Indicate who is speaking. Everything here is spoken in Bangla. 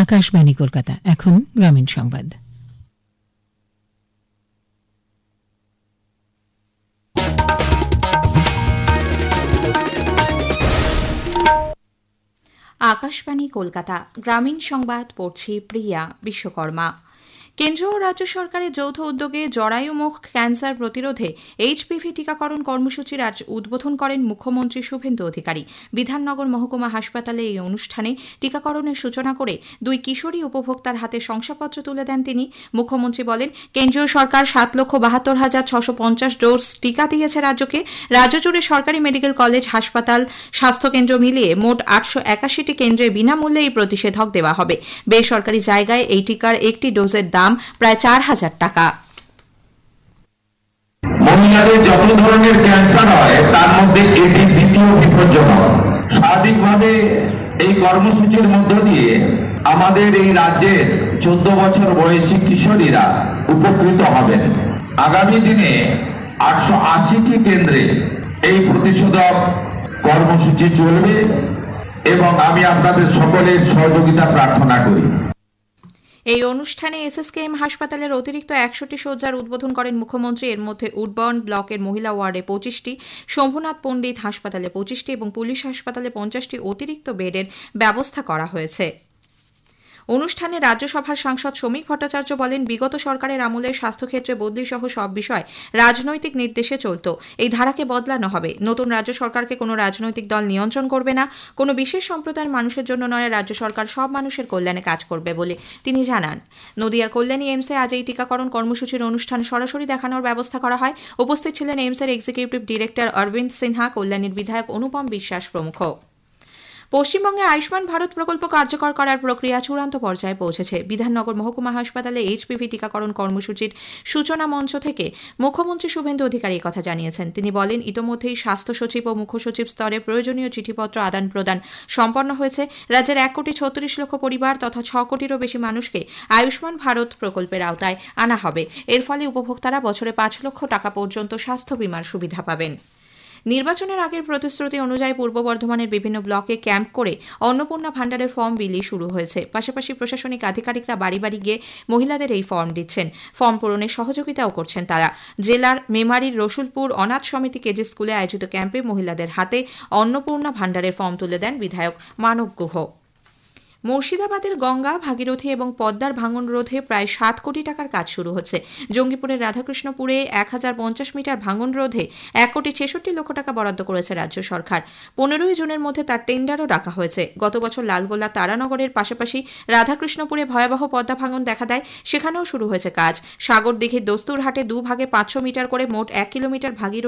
Speaker 1: আকাশবাণী কলকাতা। এখন গ্রামীণ সংবাদ।
Speaker 2: আকাশবাণী কলকাতা গ্রামীণ সংবাদ পড়ছি প্রিয়া বিশ্বকর্মা। কেন্দ্র ও রাজ্য সরকারের যৌথ উদ্যোগে জরায়ুমুখ ক্যান্সার প্রতিরোধে এইচপিভি টিকাকরণ কর্মসূচির আজ উদ্বোধন করেন মুখ্যমন্ত্রী শুভেন্দু অধিকারী। বিধাননগর মহকুমা হাসপাতালে এই অনুষ্ঠানে টিকাকরণের সূচনা করে দুই কিশোরী উপভোক্তার হাতে শংসাপত্র তুলে দেন তিনি। মুখ্যমন্ত্রী বলেন, কেন্দ্রীয় সরকার 7,72,650 ডোজ টিকা দিয়েছে রাজ্যকে। রাজ্য জুড়ে সরকারি মেডিকেল কলেজ, হাসপাতাল, স্বাস্থ্যকেন্দ্র মিলিয়ে মোট 881টি কেন্দ্রে বিনামূল্যে এই প্রতিষেধক দেওয়া হবে। বেসরকারি জায়গায় এই টিকার একটি ডোজের দাম প্রায় 4,000 টাকা।
Speaker 3: মহিলাদের যত ধরনের ক্যান্সার হয় তার মধ্যে এটি দ্বিতীয় বিপজ্জনক। স্বাভাবিকভাবে এই কর্মসূচির মধ্য দিয়ে আমাদের এই রাজ্যের 14 বছর বয়সী কিশোরীরা উপকৃত হবেন। আগামী দিনে 880টি কেন্দ্রে এই প্রতিষেধক কর্মসূচি চলবে এবং আমি আপনাদের সকলের সহযোগিতা প্রার্থনা করি।
Speaker 2: এই অনুষ্ঠানে এসএসকেএম হাসপাতালের অতিরিক্ত 100টি শয্যার উদ্বোধন করেন মুখ্যমন্ত্রী। এর মধ্যে উডবর্ন ব্লকের মহিলা ওয়ার্ডে 25টি, শম্ভুনাথ পণ্ডিত হাসপাতালে 25টি এবং পুলিশ হাসপাতালে 50টি অতিরিক্ত বেডের ব্যবস্থা করা হয়েছে। অনুষ্ঠানে রাজ্যসভার সাংসদ শ্রমিক ভট্টাচার্য বলেন, বিগত সরকারের আমলে স্বাস্থ্যক্ষেত্রে বদলি সহ সব বিষয় রাজনৈতিক নির্দেশে চলত। এই ধারাকে বদলানো হবে। নতুন রাজ্য সরকারকে কোনো রাজনৈতিক দল নিয়ন্ত্রণ করবে না। কোনো বিশেষ সম্প্রদায়ের মানুষের জন্য নয়, রাজ্য সরকার সব মানুষের কল্যাণে কাজ করবে বলে তিনি জানান। নদিয়ার কল্যাণী এইমসে আজ এই টিকাকরণ কর্মসূচির অনুষ্ঠান সরাসরি দেখানোর ব্যবস্থা করা হয়। উপস্থিত ছিলেন এইমসের এক্সিকিউটিভ ডিরেক্টর অরবিন্দ সিনহা, কল্যাণীর বিধায়ক অনুপম বিশ্বাস প্রমুখ। পশ্চিমবঙ্গে আয়ুষ্মান ভারত প্রকল্প কার্যকর করার প্রক্রিয়া চূড়ান্ত পর্যায়ে পৌঁছেছে। বিধাননগর মহকুমা হাসপাতালে এইচপিভি টিকাকরণ কর্মসূচির সূচনা মঞ্চ থেকে মুখ্যমন্ত্রী শুভেন্দু অধিকারী কথা জানিয়েছেন। তিনি বলেন, ইতোমধ্যেই স্বাস্থ্য সচিব ও মুখ্য সচিব স্তরে প্রয়োজনীয় চিঠিপত্র আদান প্রদান সম্পন্ন হয়েছে। রাজ্যের 1,36,00,000 পরিবার তথা 6 কোটিরও বেশি মানুষকে আয়ুষ্মান ভারত প্রকল্পের আওতায় আনা হবে। এর ফলে উপভোক্তারা বছরে 5 লক্ষ টাকা পর্যন্ত স্বাস্থ্য বীমার সুবিধা পাবেন। নির্বাচনের আগের প্রতিশ্রুতি অনুযায়ী পূর্ব বর্ধমানের বিভিন্ন ব্লকে ক্যাম্প করে অন্নপূর্ণা ভাণ্ডারের ফর্ম বিলি শুরু হয়েছে। পাশাপাশি প্রশাসনিক আধিকারিকরা বাড়ি বাড়ি গিয়ে মহিলাদের এই ফর্ম দিচ্ছেন। ফর্ম পূরণে সহযোগিতাও করছেন তারা। জেলার মেমারির রসুলপুর অনাথ সমিতি কেজি স্কুলে আয়োজিত ক্যাম্পে মহিলাদের হাতে অন্নপূর্ণা ভাণ্ডারের ফর্ম তুলে দেন বিধায়ক মানব গুহ। মুর্শিদাবাদের গঙ্গা, ভাগীরথী এবং পদ্মার ভাঙন রোধে প্রায় 7 কোটি টাকার কাজ শুরু হচ্ছে। জঙ্গিপুরের রাধাকৃষ্ণপুরে 1050 মিটার ভাঙন রোধে 1,66,00,000 টাকা বরাদ্দ করেছে রাজ্য সরকার। 15ই জুনের মধ্যে তার টেন্ডারও ডাকা হয়েছে। গত বছর লালগোলা তারানগরের পাশাপাশি রাধাকৃষ্ণপুরে ভয়াবহ পদ্মা ভাঙন দেখা দেয়, সেখানেও শুরু হয়েছে কাজ। সাগরদিঘির দস্তুরহাটে 2 ভাগে 500 মিটার করে মোট 1 কিলোমিটার ভাগীরথী